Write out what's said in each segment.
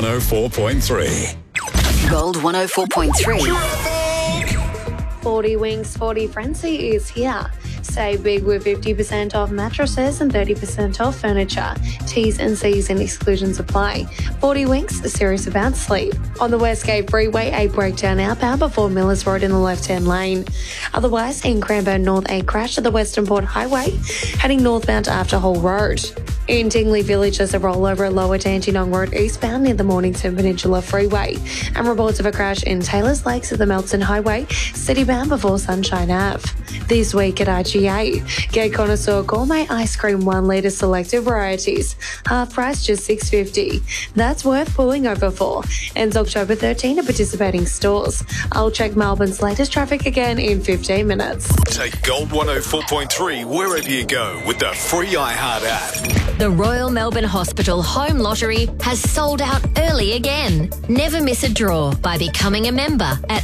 104.3. Gold 104.3. 40 Winks 40 Frenzy is here. Save big with 50% off mattresses and 30% off furniture. T's and C's and exclusions apply. 40 Winks, a series about sleep. On the Westgate Freeway, a breakdown outbound before Millers Road in the left-hand lane. Otherwise, in Cranbourne North, a crash at the Western Port Highway, heading northbound after Hull Road. In Dingley Village, there's a rollover at Lower Dandenong Road eastbound near the Mornington Peninsula Freeway. And reports of a crash in Taylors Lakes at the Melton Highway, citybound before Sunshine Ave. This week at IGA, get Connoisseur Gourmet Ice Cream 1 litre selected varieties. Half price just $6.50. That's worth pulling over for. Ends October 13 at participating stores. I'll check Melbourne's latest traffic again in 15 minutes. Take Gold 104.3 wherever you go with the free iHeart app. The Royal Melbourne Hospital Home Lottery has sold out early again. Never miss a draw by becoming a member at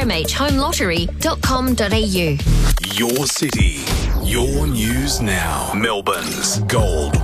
rmhlottery.com.au. Your city, your news now. Melbourne's Gold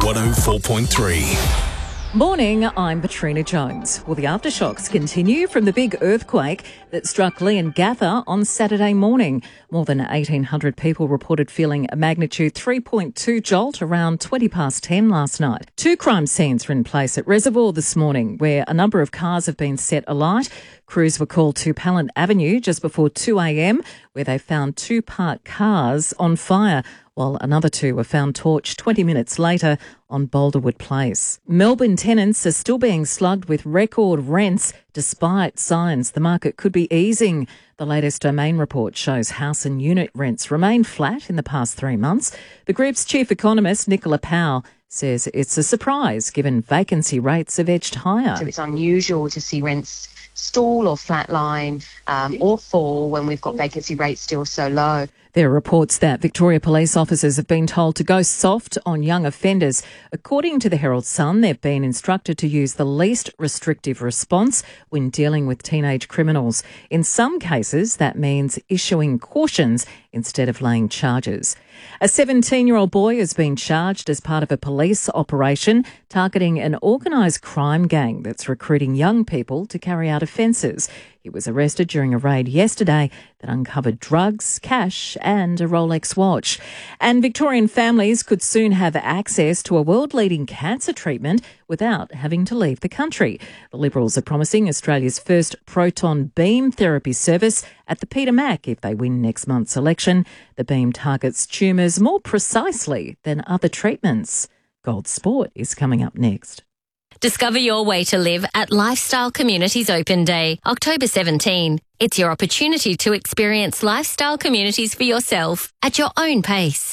104.3. Morning, I'm Patrina Jones. Well, the aftershocks continue from the big earthquake that struck Leongatha on Saturday morning. More than 1,800 people reported feeling a magnitude 3.2 jolt around 20 past 10 last night. 2 crime scenes were in place at Reservoir this morning, where a number of cars have been set alight. Crews were called to Pallant Avenue just before 2 a.m, where they found 2 parked cars on fire, while another 2 were found torched 20 minutes later on Boulderwood Place. Melbourne tenants are still being slugged with record rents despite signs the market could be easing. The latest Domain report shows house and unit rents remain flat in the past 3 months. The group's chief economist, Nicola Powell, says it's a surprise given vacancy rates have edged higher. So it's unusual to see rents stall or flatline or fall when we've got vacancy rates still so low. There are reports that Victoria police officers have been told to go soft on young offenders. According to the Herald Sun, they've been instructed to use the least restrictive response when dealing with teenage criminals. In some cases, that means issuing cautions instead of laying charges. A 17-year-old boy has been charged as part of a police operation targeting an organised crime gang that's recruiting young people to carry out offences. He was arrested during a raid yesterday that uncovered drugs, cash and a Rolex watch. And Victorian families could soon have access to a world-leading cancer treatment without having to leave the country. The Liberals are promising Australia's first proton beam therapy service at the Peter Mac if they win next month's election. The beam targets tumours more precisely than other treatments. Gold Sport is coming up next. Discover your way to live at Lifestyle Communities Open Day, October 17. It's your opportunity to experience lifestyle communities for yourself at your own pace.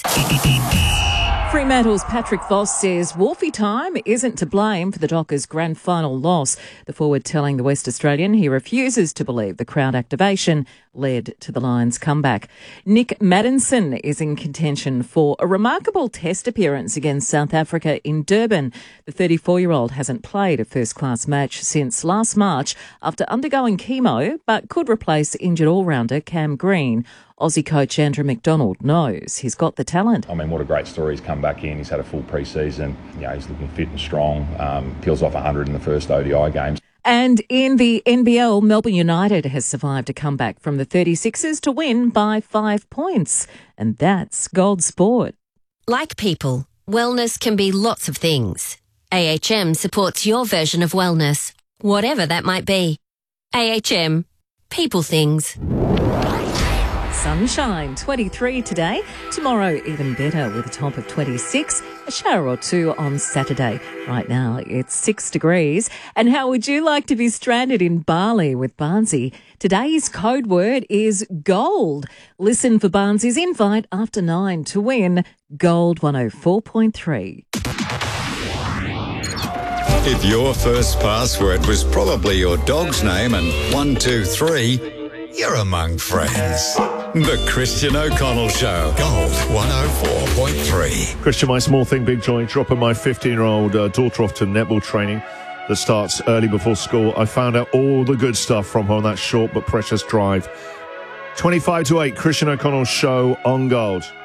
Fremantle's Patrick Voss says Wolfie time isn't to blame for the Dockers' grand final loss. The forward telling the West Australian he refuses to believe the crowd activation led to the Lions' comeback. Nick Maddinson is in contention for a remarkable test appearance against South Africa in Durban. The 34-year-old hasn't played a first-class match since last March after undergoing chemo, but could replace injured all-rounder Cam Green. Aussie coach Andrew McDonald knows he's got the talent. I mean, what a great story. He's come back in. He's had a full pre-season. He's looking fit and strong. Peels off 100 in the first ODI games. And in the NBL, Melbourne United has survived a comeback from the 36ers to win by 5 points. And that's Gold Sport. Like people, wellness can be lots of things. AHM supports your version of wellness, whatever that might be. AHM, people things. Sunshine, 23 today. Tomorrow, even better with a top of 26. A shower or 2 on Saturday. Right now, it's 6 degrees. And how would you like to be stranded in Bali with Barnsey? Today's code word is gold. Listen for Barnsey's invite after 9 to win Gold 104.3. If your first password was probably your dog's name and 123, you're among friends. The Christian O'Connell Show. Gold 104.3. Christian, my small thing, big joy. Dropping my 15-year-old daughter off to netball training that starts early before school. I found out all the good stuff from her on that short but precious drive. 25 to 8, Christian O'Connell Show on Gold.